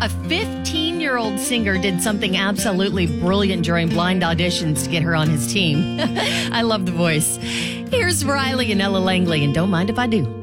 A 15-year-old singer did something absolutely brilliant during blind auditions to get her on his team. I love the voice. Here's Riley and Ella Langley, and Don't Mind If I Do.